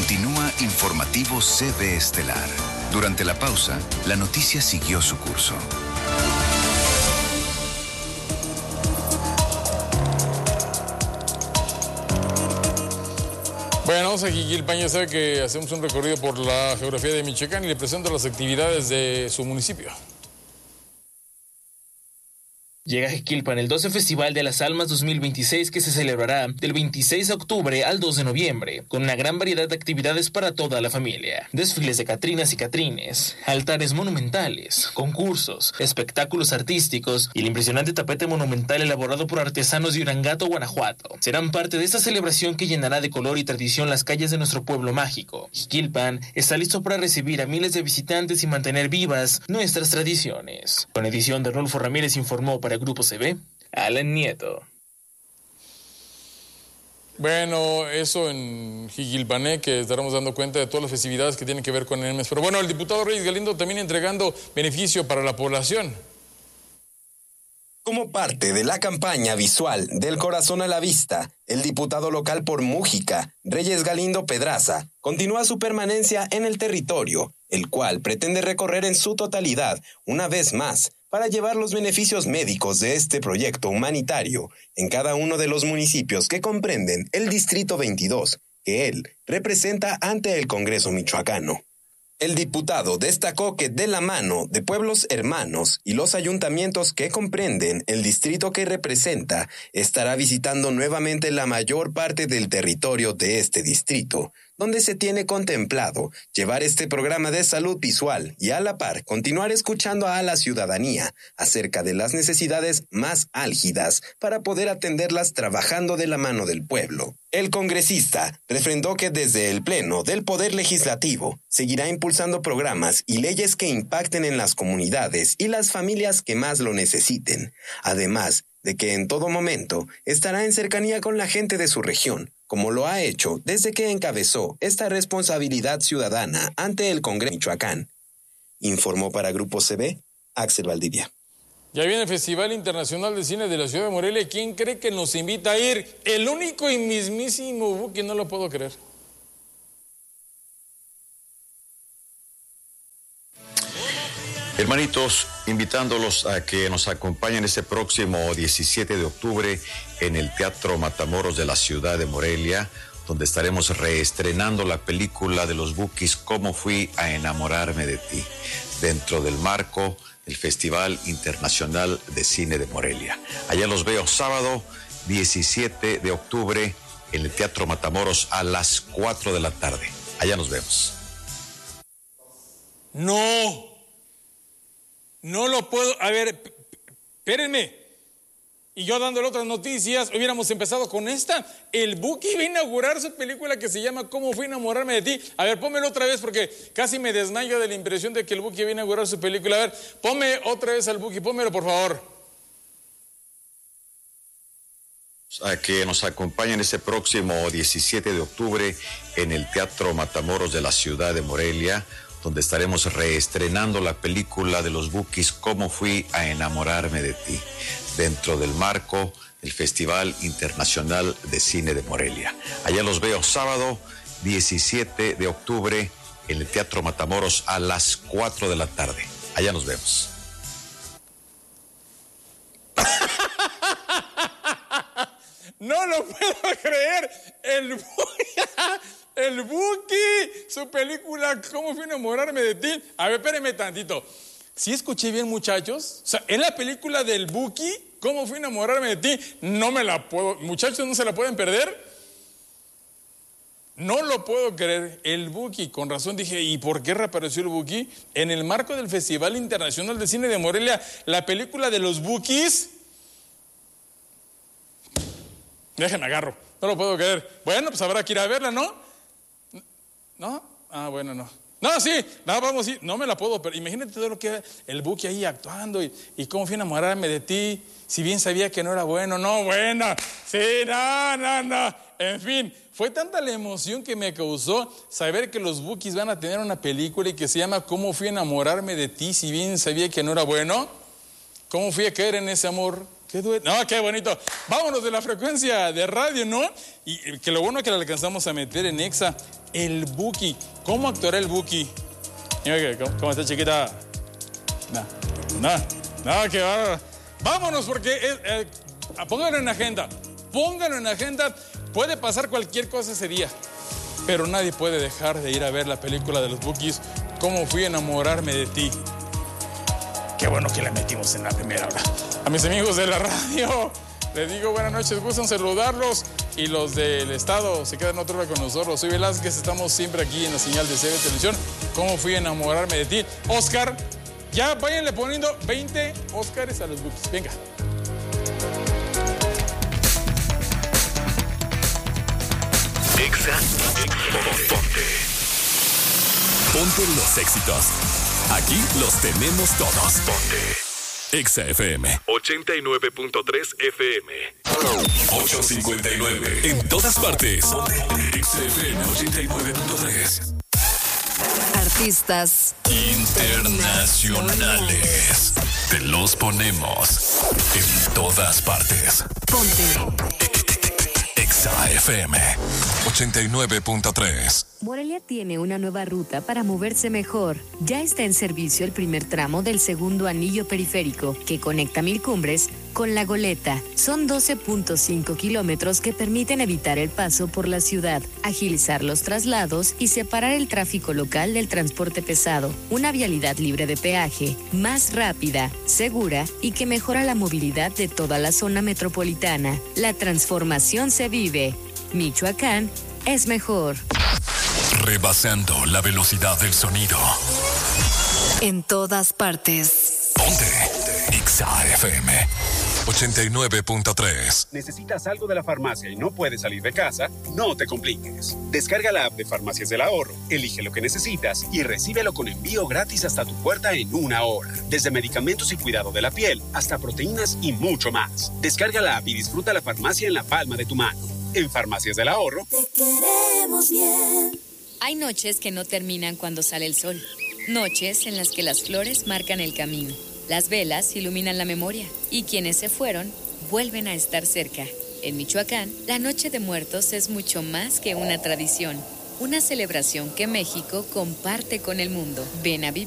Continúa Informativo CB Estelar. Durante la pausa, la noticia siguió su curso. Bueno, vamos a Jiquilpan, ya sabe que hacemos un recorrido por la geografía de Michoacán y le presento las actividades de su municipio. Llega a Jiquilpan el 12 Festival de las Almas 2026 que se celebrará del 26 de octubre al 2 de noviembre, con una gran variedad de actividades para toda la familia. Desfiles de catrinas y catrines, altares monumentales, concursos, espectáculos artísticos y el impresionante tapete monumental elaborado por artesanos de Uriangato, Guanajuato. Serán parte de esta celebración que llenará de color y tradición las calles de nuestro pueblo mágico. Jiquilpan está listo para recibir a miles de visitantes y mantener vivas nuestras tradiciones. Con edición de Rolfo Ramírez informó para Grupo CB, Alan Nieto. Bueno, eso en Jiquilpané, que estaremos dando cuenta de todas las festividades que tienen que ver con el mes. Pero bueno, el diputado Reyes Galindo también entregando beneficio para la población. Como parte de la campaña visual del corazón a la vista, el diputado local por Mújica, Reyes Galindo Pedraza, continúa su permanencia en el territorio, el cual pretende recorrer en su totalidad, una vez más, para llevar los beneficios médicos de este proyecto humanitario en cada uno de los municipios que comprenden el Distrito 22, que él representa ante el Congreso michoacano. El diputado destacó que de la mano de pueblos hermanos y los ayuntamientos que comprenden el distrito que representa, estará visitando nuevamente la mayor parte del territorio de este distrito, donde se tiene contemplado llevar este programa de salud visual y a la par continuar escuchando a la ciudadanía acerca de las necesidades más álgidas para poder atenderlas trabajando de la mano del pueblo. El congresista refrendó que desde el Pleno del Poder Legislativo seguirá impulsando programas y leyes que impacten en las comunidades y las familias que más lo necesiten, además de que en todo momento estará en cercanía con la gente de su región, como lo ha hecho desde que encabezó esta responsabilidad ciudadana ante el Congreso de Michoacán. Informó para Grupo CB, Axel Valdivia. Ya viene el Festival Internacional de Cine de la Ciudad de Morelia. ¿Quién cree que nos invita a ir? El único y mismísimo Buki, no lo puedo creer. Hermanitos, invitándolos a que nos acompañen este próximo 17 de octubre en el Teatro Matamoros de la ciudad de Morelia, donde estaremos reestrenando la película de los Bukis, Cómo fui a enamorarme de ti, dentro del marco del Festival Internacional de Cine de Morelia. Allá los veo sábado 17 de octubre en el Teatro Matamoros a las 4 de la tarde. Allá nos vemos. No lo puedo. A ver, espérenme. Y yo dándole otras noticias, hubiéramos empezado con esta. El Buki va a inaugurar su película que se llama ¿Cómo fui a enamorarme de ti? A ver, pónmelo otra vez porque casi me desmayo de la impresión de que el Buki va a inaugurar su película. A ver, ponme otra vez al Buki, pónmelo por favor. A que nos acompañen este próximo 17 de octubre en el Teatro Matamoros de la ciudad de Morelia, donde estaremos reestrenando la película de los Bukis, Cómo fui a enamorarme de ti, dentro del marco del Festival Internacional de Cine de Morelia. Allá los veo sábado 17 de octubre en el Teatro Matamoros a las 4 de la tarde. Allá nos vemos. No lo puedo creer. El Buki, su película ¿Cómo fui a enamorarme de ti? A ver, espérenme tantito. ¿Sí escuché bien, muchachos? O sea, en la película del Buki, ¿Cómo fui a enamorarme de ti? No me la puedo... Muchachos, ¿no se la pueden perder? No lo puedo creer. El Buki, con razón dije, ¿y por qué reapareció el Buki? En el marco del Festival Internacional de Cine de Morelia, la película de los Bukis... Déjenme agarro, no lo puedo creer. Bueno, pues habrá que ir a verla, ¿no? ¿No? Ah, bueno, no. No, sí, no, vamos a ir. No me la puedo, pero imagínate todo lo que el Buki ahí actuando y cómo fui a enamorarme de ti, si bien sabía que no era bueno. No, bueno, sí, no. En fin, fue tanta la emoción que me causó saber que los Bukis van a tener una película y que se llama ¿Cómo fui a enamorarme de ti, si bien sabía que no era bueno? ¿Cómo fui a caer en ese amor No, qué bonito. Vámonos de la frecuencia de radio, ¿no? Y que lo bueno es que le alcanzamos a meter en Exa. El Buki. ¿Cómo actuará el Buki? ¿Cómo está, chiquita? No, qué bárbaro. Vámonos, porque pónganlo en agenda. Pónganlo en agenda. Puede pasar cualquier cosa ese día, pero nadie puede dejar de ir a ver la película de los Bukis, Cómo fui a enamorarme de ti. Qué bueno que la metimos en la primera hora. A mis amigos de la radio, les digo buenas noches, gustan saludarlos. Y los del estado se quedan otra vez con nosotros. Soy Velázquez, estamos siempre aquí en la señal de CB Televisión. Cómo fui a enamorarme de ti. Oscar, ya váyanle poniendo 20 Óscares a los Bukis. Venga. Exa Ponte los éxitos. Aquí los tenemos todos. Ponte Exa FM 89.3 FM 859 en todas partes. Exa FM 89.3. Artistas internacionales. Te los ponemos en todas partes. Ponte Exa FM 89.3. Morelia tiene una nueva ruta para moverse mejor. Ya está en servicio el primer tramo del segundo anillo periférico que conecta Mil Cumbres con La Goleta. Son 12.5 kilómetros que permiten evitar el paso por la ciudad, agilizar los traslados y separar el tráfico local del transporte pesado. Una vialidad libre de peaje, más rápida, segura y que mejora la movilidad de toda la zona metropolitana. La transformación se vive. Michoacán es mejor. Rebasando la velocidad del sonido. En todas partes. Ponte Exa FM 89.3. ¿Necesitas algo de la farmacia y no puedes salir de casa? No te compliques. Descarga la app de Farmacias del Ahorro, elige lo que necesitas y recíbelo con envío gratis hasta tu puerta en 1 hora. Desde medicamentos y cuidado de la piel hasta proteínas y mucho más. Descarga la app y disfruta la farmacia en la palma de tu mano. En Farmacias del Ahorro, te queremos bien. Hay noches que no terminan cuando sale el sol. Noches en las que las flores marcan el camino. Las velas iluminan la memoria. Y quienes se fueron, vuelven a estar cerca. En Michoacán, la Noche de Muertos es mucho más que una tradición. Una celebración que México comparte con el mundo. Ven a vivir